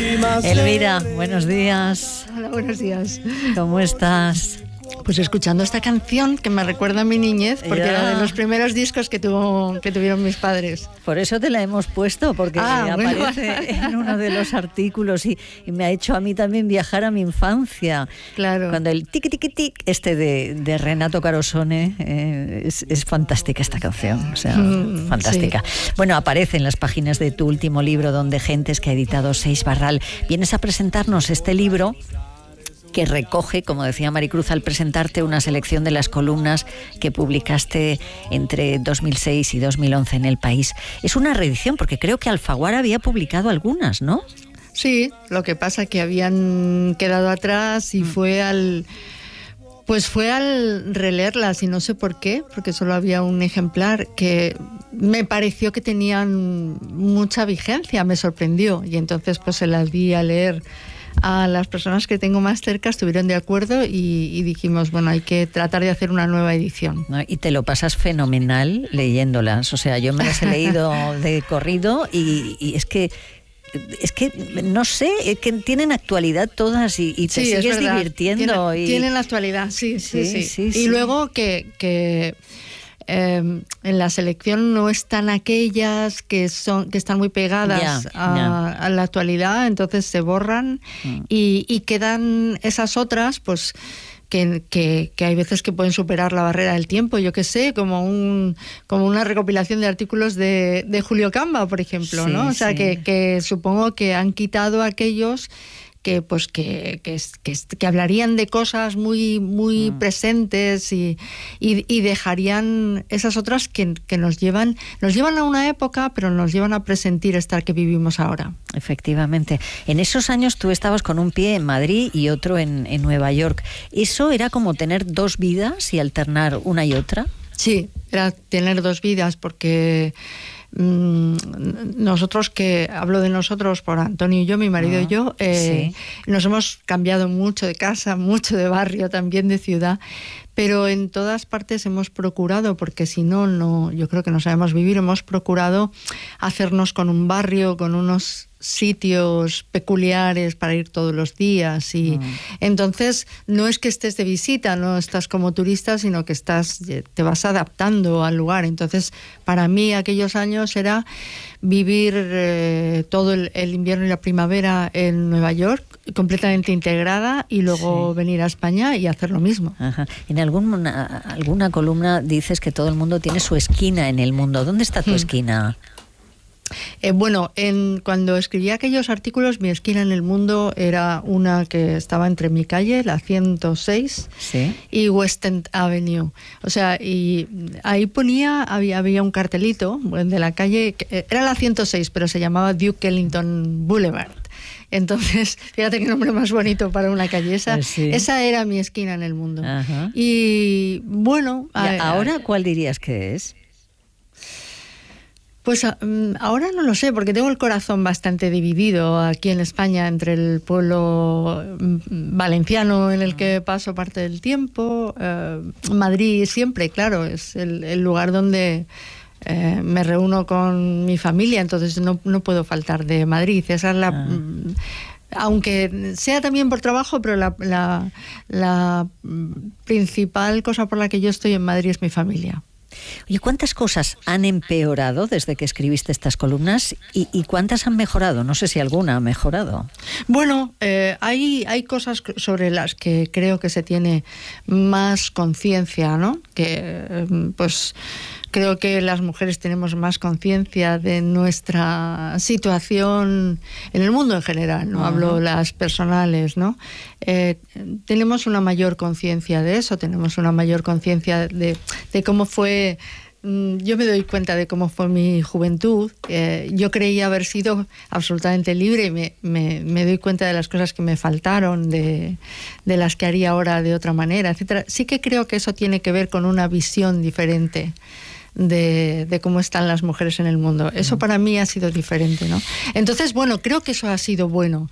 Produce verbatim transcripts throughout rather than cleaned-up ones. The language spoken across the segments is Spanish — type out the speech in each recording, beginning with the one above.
Elvira, buenos días. Hola, buenos días. ¿Cómo estás? Pues escuchando esta canción que me recuerda a mi niñez, porque ya. era de los primeros discos que tuvo que tuvieron mis padres. Por eso te la hemos puesto, porque ah, aparece bueno. en uno de los artículos y, y me ha hecho a mí también viajar a mi infancia. Claro. Cuando el tiqui tiqui tic este de, de Renato Carosone, eh, es, es fantástica esta canción, o sea, mm, fantástica. Sí. Bueno, aparece en las páginas de tu último libro, Donde Gentes, que ha editado Seix Barral. Vienes a presentarnos este libro que recoge, como decía Maricruz al presentarte, una selección de las columnas que publicaste entre dos mil seis y dos mil once en El País. Es una reedición, porque creo que Alfaguara había publicado algunas, ¿no? Sí, lo que pasa es que habían quedado atrás y mm. fue al... Pues fue al releerlas y no sé por qué, porque solo había un ejemplar que me pareció que tenían mucha vigencia, me sorprendió. Y entonces pues se las di a leer a las personas que tengo más cerca, estuvieron de acuerdo y, y dijimos, bueno, hay que tratar de hacer una nueva edición. No, y te lo pasas fenomenal leyéndolas, o sea, yo me las he leído de corrido y, y es que es que no sé, es que tienen actualidad todas y, y te sí, sigues divirtiendo. Tienen, y... tienen actualidad, sí, sí, sí. sí, sí. sí y sí. luego que... que Eh, en la selección no están aquellas que son que están muy pegadas yeah, a, yeah. a la actualidad, entonces se borran mm. y, y quedan esas otras, pues que, que, que hay veces que pueden superar la barrera del tiempo, yo qué sé, como un como una recopilación de artículos de, de Julio Camba, por ejemplo, sí, ¿no? O sea, sí. que, que supongo que han quitado aquellos que pues que, que, que, que hablarían de cosas muy muy mm. presentes y, y, y dejarían esas otras que, que nos llevan nos llevan a una época, pero nos llevan a presentir esta que vivimos ahora. Efectivamente. En esos años tú estabas con un pie en Madrid y otro en, en Nueva York. ¿Eso era como tener dos vidas y alternar una y otra? Sí, era tener dos vidas porque... nosotros, que hablo de nosotros por Antonio y yo, mi marido ah, y yo, eh, sí. nos hemos cambiado mucho de casa, mucho de barrio, también de ciudad, pero en todas partes hemos procurado, porque si no, no, yo creo que no sabemos vivir, hemos procurado hacernos con un barrio, con unos sitios peculiares para ir todos los días y mm. entonces no es que estés de visita, no estás como turista, sino que estás, te vas adaptando al lugar. Entonces para mí aquellos años era vivir eh, todo el, el invierno y la primavera en Nueva York completamente integrada y luego sí. venir a España y hacer lo mismo. Ajá. En alguna, alguna columna dices que todo el mundo tiene su esquina en el mundo. ¿Dónde está tu mm. esquina? Eh, bueno, en, cuando escribí aquellos artículos, mi esquina en el mundo era una que estaba entre mi calle, la ciento seis, ¿sí? y West End Avenue. O sea, y ahí ponía, había, había un cartelito de la calle, que era la ciento seis, pero se llamaba Duke Ellington Boulevard. Entonces, fíjate qué nombre más bonito para una calle. Esa, sí. esa era mi esquina en el mundo. Ajá. Y bueno... ¿Y a, ahora cuál dirías que es? Pues ahora no lo sé, porque tengo el corazón bastante dividido aquí en España entre el pueblo valenciano en el que paso parte del tiempo, eh, Madrid siempre, claro, es el, el lugar donde eh, me reúno con mi familia, entonces no, no puedo faltar de Madrid. Esa es la... Ah. Aunque sea también por trabajo, pero la, la, la principal cosa por la que yo estoy en Madrid es mi familia. Oye, ¿cuántas cosas han empeorado desde que escribiste estas columnas y, y cuántas han mejorado? No sé si alguna ha mejorado. Bueno, eh, hay, hay cosas sobre las que creo que se tiene más conciencia, ¿no? Que, eh, pues... Creo que las mujeres tenemos más conciencia de nuestra situación en el mundo en general, no uh-huh. hablo las personales, ¿no? Eh, tenemos una mayor conciencia de eso, tenemos una mayor conciencia de, de cómo fue. Yo me doy cuenta de cómo fue mi juventud. Eh, yo creía haber sido absolutamente libre y me, me, me doy cuenta de las cosas que me faltaron, de, de las que haría ahora de otra manera, etcétera. Sí que creo que eso tiene que ver con una visión diferente De, de cómo están las mujeres en el mundo. Eso para mí ha sido diferente, ¿no? Entonces, bueno, creo que eso ha sido bueno,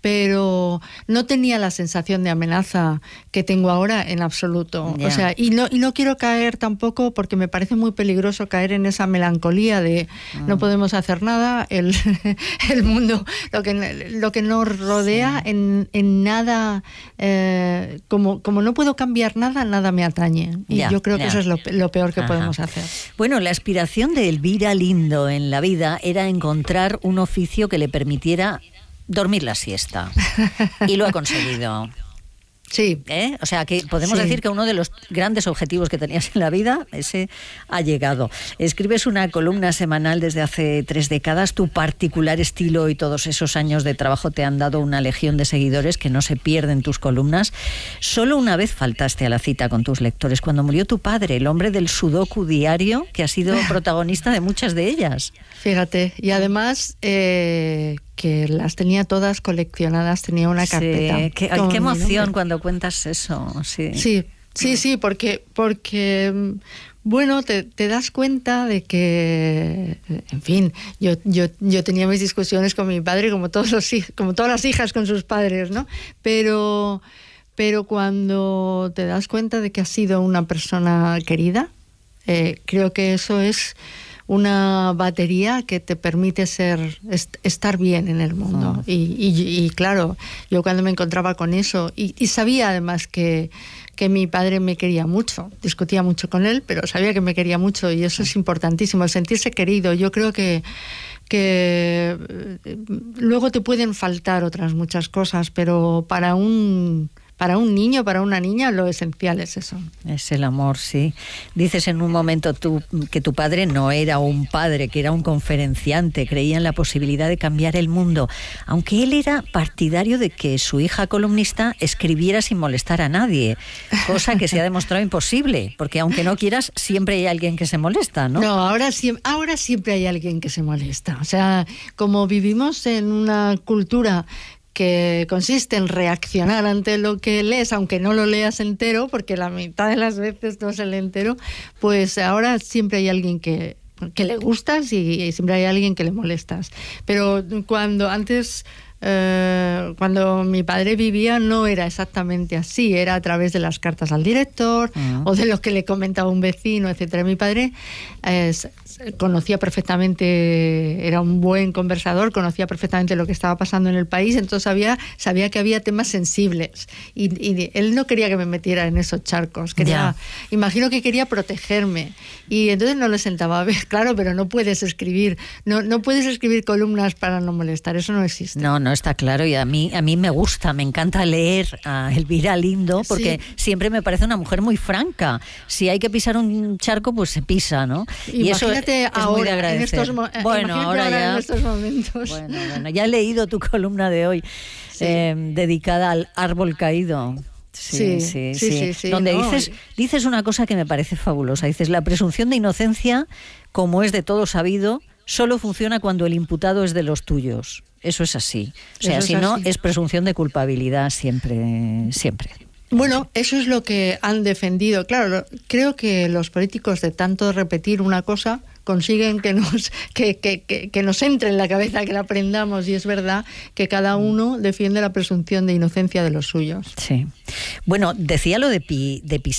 pero no tenía la sensación de amenaza que tengo ahora en absoluto. Yeah. O sea, y no, y no quiero caer tampoco, porque me parece muy peligroso caer en esa melancolía de mm. no podemos hacer nada, el, el mundo, lo que, lo que nos rodea, sí. en, en nada, eh, como, como no puedo cambiar nada, nada me atañe. Y yeah, yo creo yeah. que eso es lo, lo peor que Ajá. podemos hacer. Bueno, la aspiración de Elvira Lindo en la vida era encontrar un oficio que le permitiera dormir la siesta. Y lo ha conseguido. Sí. ¿Eh? O sea, que podemos sí. decir que uno de los grandes objetivos que tenías en la vida, ese ha llegado. Escribes una columna semanal desde hace tres décadas. Tu particular estilo y todos esos años de trabajo te han dado una legión de seguidores que no se pierden tus columnas. Solo una vez faltaste a la cita con tus lectores, cuando murió tu padre, el hombre del sudoku diario, que ha sido protagonista de muchas de ellas. Fíjate, y además eh, que las tenía todas coleccionadas, tenía una carpeta. Sí, qué, qué emoción cuando cuentas eso. Sí, sí, sí, sí, porque, porque bueno, te, te das cuenta de que, en fin, yo, yo, yo tenía mis discusiones con mi padre, como todos los como todas las hijas con sus padres, ¿no? Pero, pero cuando te das cuenta de que has sido una persona querida, eh, creo que eso es una batería que te permite ser est- estar bien en el mundo. Oh. Y, y, y claro, yo cuando me encontraba con eso, y, y sabía además que, que mi padre me quería mucho, discutía mucho con él, pero sabía que me quería mucho, y eso es importantísimo, el sentirse querido. Yo creo que que luego te pueden faltar otras muchas cosas, pero para un Para un niño, para una niña, lo esencial es eso. Es el amor, sí. Dices en un momento tú que tu padre no era un padre, que era un conferenciante, creía en la posibilidad de cambiar el mundo, aunque él era partidario de que su hija columnista escribiera sin molestar a nadie, cosa que se ha demostrado imposible, porque aunque no quieras, siempre hay alguien que se molesta, ¿no? No, ahora, ahora siempre hay alguien que se molesta. O sea, como vivimos en una cultura que consiste en reaccionar ante lo que lees, aunque no lo leas entero, porque la mitad de las veces no es el entero, pues ahora siempre hay alguien que, que le gustas y, y siempre hay alguien que le molestas. Pero cuando antes... Eh, cuando mi padre vivía no era exactamente así, era a través de las cartas al director uh-huh. o de lo que le comentaba un vecino, etcétera. Mi padre eh, conocía perfectamente, era un buen conversador, conocía perfectamente lo que estaba pasando en el país, entonces sabía, sabía que había temas sensibles y, y él no quería que me metiera en esos charcos, quería, yeah. imagino que quería protegerme, y entonces no le sentaba a ver, claro, pero no puedes escribir, no, no puedes escribir columnas para no molestar, eso no existe. No, no está claro, y a mí a mí me gusta, me encanta leer a Elvira Lindo, porque sí. siempre me parece una mujer muy franca. Si hay que pisar un charco, pues se pisa, ¿no? Y eso es, es ahora, muy de agradecer. En estos, bueno, ahora, ahora ya, en estos momentos. Bueno, bueno, ya he leído tu columna de hoy, sí. eh, dedicada al árbol caído. Sí, sí, sí, sí, sí, sí donde no, dices, dices una cosa que me parece fabulosa. Dices, la presunción de inocencia, como es de todo sabido, solo funciona cuando el imputado es de los tuyos. Eso es así. O sea, si no, es presunción de culpabilidad siempre, siempre. Bueno, eso es lo que han defendido. Claro, creo que los políticos, de tanto repetir una cosa, consiguen que nos que, que, que, que nos entre en la cabeza, que la aprendamos, y es verdad que cada uno defiende la presunción de inocencia de los suyos. Sí. Bueno, decía lo de, pi, de pisar